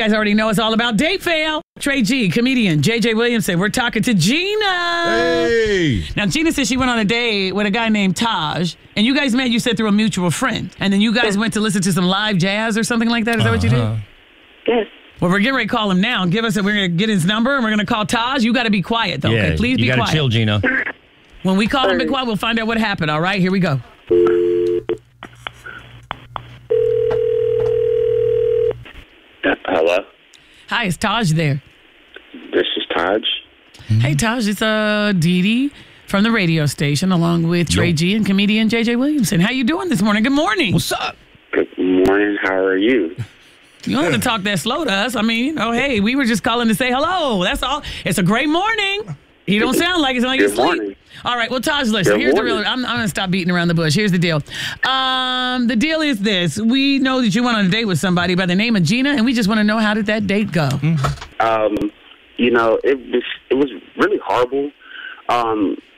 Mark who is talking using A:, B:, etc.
A: You guys already know it's all about date fail. Trey G, comedian, JJ Williamson. We're talking to Gina.
B: Hey.
A: Now, Gina said she went on a date with a guy named Taj, and you guys met, you said, through a mutual friend. And then you guys went to listen to some live jazz or something like that. Is that what you did?
C: Yes.
A: Well, we're getting ready to call him now. We're going to get his number, and we're going to call Taj. You got to be quiet, though.
D: Yeah,
A: Okay? Please be
D: you
A: quiet.
D: gotta chill, Gina.
A: When we call him, be quiet, we'll find out what happened. All right, here we go.
C: Hello?
A: Hi, is Taj there?
C: This is Taj.
A: Hey, Taj, it's Dee Dee from the radio station, along with Trey G and comedian JJ Williamson. How you doing this morning? Good morning.
D: What's up?
C: Good morning. How are you?
A: You don't have to talk that slow to us. I mean, hey, we were just calling to say hello. That's all. It's a great morning. You don't sound like it's like you're
C: Good
A: asleep.
C: morning.
A: All right, well, Taj, listen,
C: Good
A: here's the
C: morning.
A: real. I'm going to stop beating around the bush. Here's the deal. The deal is this. We know that you went on a date with somebody by the name of Gina, and we just want to know, how did that date go?
C: You know, it was really horrible.